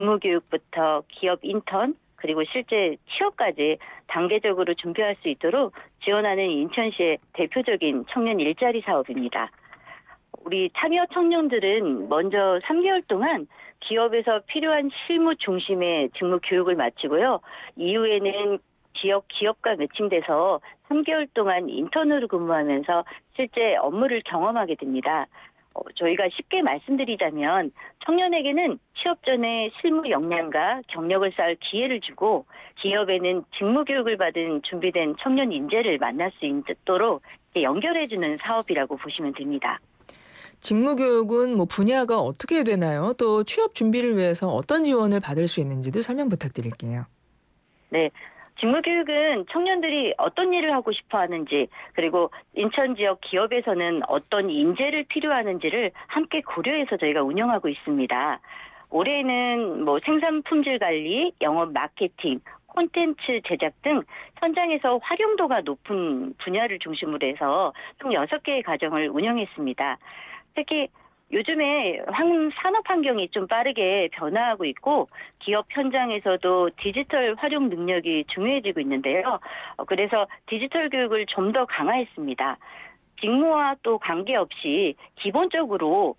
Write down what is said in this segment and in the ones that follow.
직무교육부터 기업 인턴 그리고 실제 취업까지 단계적으로 준비할 수 있도록 지원하는 인천시의 대표적인 청년 일자리 사업입니다. 우리 참여 청년들은 먼저 3개월 동안 기업에서 필요한 실무 중심의 직무 교육을 마치고요. 이후에는 지역 기업과 매칭돼서 3개월 동안 인턴으로 근무하면서 실제 업무를 경험하게 됩니다. 저희가 쉽게 말씀드리자면 청년에게는 취업 전에 실무 역량과 경력을 쌓을 기회를 주고 기업에는 직무 교육을 받은 준비된 청년 인재를 만날 수 있도록 연결해주는 사업이라고 보시면 됩니다. 직무교육은 뭐 분야가 어떻게 되나요? 또 취업 준비를 위해서 어떤 지원을 받을 수 있는지도 설명 부탁드릴게요. 네. 직무교육은 청년들이 어떤 일을 하고 싶어 하는지, 그리고 인천 지역 기업에서는 어떤 인재를 필요하는지를 함께 고려해서 저희가 운영하고 있습니다. 올해는 뭐 생산 품질 관리, 영업 마케팅, 콘텐츠 제작 등 현장에서 활용도가 높은 분야를 중심으로 해서 총 6개의 과정을 운영했습니다. 특히 요즘에 산업 환경이 좀 빠르게 변화하고 있고 기업 현장에서도 디지털 활용 능력이 중요해지고 있는데요. 그래서 디지털 교육을 좀 더 강화했습니다. 직무와 또 관계없이 기본적으로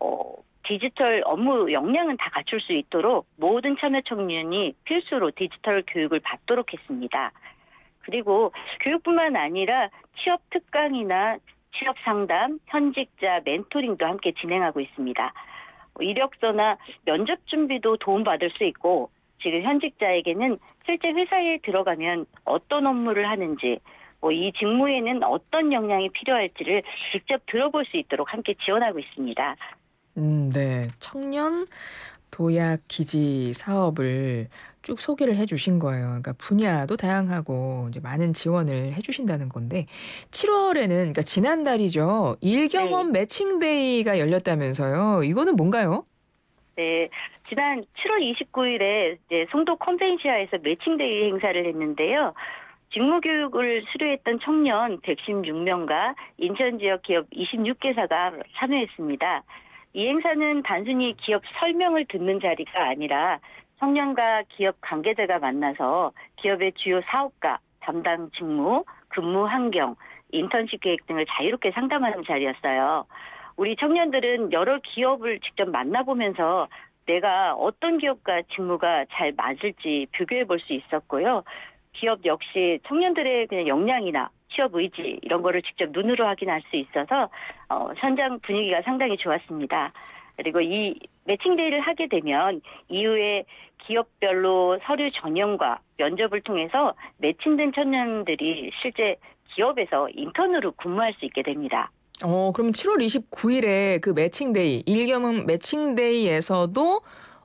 디지털 업무 역량은 다 갖출 수 있도록 모든 참여 청년이 필수로 디지털 교육을 받도록 했습니다. 그리고 교육뿐만 아니라 취업 특강이나 취업 상담, 현직자 멘토링도 함께 진행하고 있습니다. 이력서나 면접 준비도 도움받을 수 있고 지금 현직자에게는 실제 회사에 들어가면 어떤 업무를 하는지 이 직무에는 어떤 역량이 필요할지를 직접 들어볼 수 있도록 함께 지원하고 있습니다. 네. 청년 도약 기지 사업을 쭉 소개를 해 주신 거예요. 그러니까 분야도 다양하고 이제 많은 지원을 해 주신다는 건데 7월에는 그러니까 지난달이죠. 네. 일경험 매칭데이가 열렸다면서요. 이거는 뭔가요? 네, 지난 7월 29일에 이제 송도 컨벤시아에서 매칭데이 행사를 했는데요. 직무교육을 수료했던 청년 116명과 인천 지역 기업 26개사가 참여했습니다. 이 행사는 단순히 기업 설명을 듣는 자리가 아니라 청년과 기업 관계자가 만나서 기업의 주요 사업과 담당 직무, 근무 환경, 인턴십 계획 등을 자유롭게 상담하는 자리였어요. 우리 청년들은 여러 기업을 직접 만나보면서 내가 어떤 기업과 직무가 잘 맞을지 비교해 볼 수 있었고요. 기업 역시 청년들의 그냥 역량이나 취업 의지 이런 거를 직접 눈으로 확인할 수 있어서 현장 분위기가 상당히 좋았습니다. 그리고 이 매칭데이를 하게 되면 이후에 기업별로 서류 전형과 면접을 통해서 매칭된 청년들이 실제 기업에서 인턴으로 근무할 수 있게 됩니다. 그럼 7월 29일에 그 매칭데이, 일경험 매칭데이에서도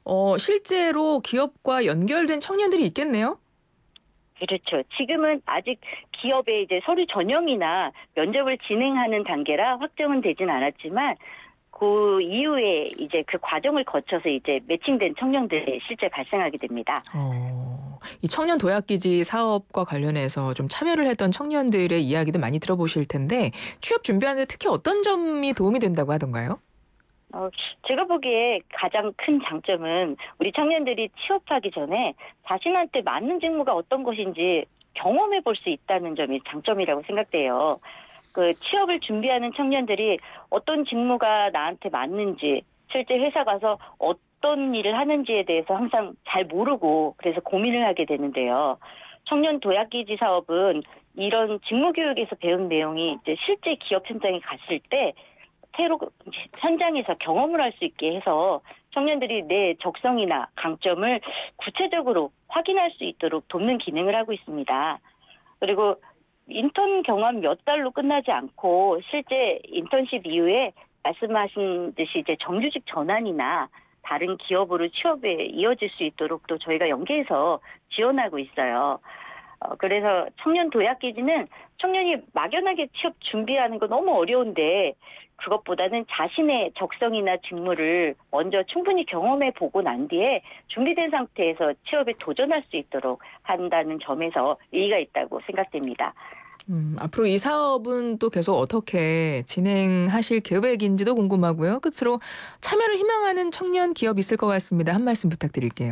실제로 기업과 연결된 청년들이 있겠네요? 그렇죠. 지금은 아직 기업의 이제 서류 전형이나 면접을 진행하는 단계라 확정은 되진 않았지만 그 이후에 이제 그 과정을 거쳐서 이제 매칭된 청년들이 실제 발생하게 됩니다. 이 청년 도약기지 사업과 관련해서 좀 참여를 했던 청년들의 이야기도 많이 들어보실 텐데 취업 준비하는 데 특히 어떤 점이 도움이 된다고 하던가요? 어, 제가 보기에 가장 큰 장점은 우리 청년들이 취업하기 전에 자신한테 맞는 직무가 어떤 것인지 경험해 볼 수 있다는 점이 장점이라고 생각돼요. 그 취업을 준비하는 청년들이 어떤 직무가 나한테 맞는지 실제 회사 가서 어떤 일을 하는지에 대해서 항상 잘 모르고 그래서 고민을 하게 되는데요. 청년 도약기지 사업은 이런 직무 교육에서 배운 내용이 이제 실제 기업 현장에 갔을 때 새로 현장에서 경험을 할 수 있게 해서 청년들이 내 적성이나 강점을 구체적으로 확인할 수 있도록 돕는 기능을 하고 있습니다. 그리고 인턴 경험 몇 달로 끝나지 않고 실제 인턴십 이후에 말씀하신 듯이 이제 정규직 전환이나 다른 기업으로 취업에 이어질 수 있도록 또 저희가 연계해서 지원하고 있어요. 그래서 청년 도약기지는 청년이 막연하게 취업 준비하는 거 너무 어려운데 그것보다는 자신의 적성이나 직무를 먼저 충분히 경험해 보고 난 뒤에 준비된 상태에서 취업에 도전할 수 있도록 한다는 점에서 의의가 있다고 생각됩니다. 앞으로 이 사업은 또 계속 어떻게 진행하실 계획인지도 궁금하고요. 끝으로 참여를 희망하는 청년 기업 있을 것 같습니다. 한 말씀 부탁드릴게요.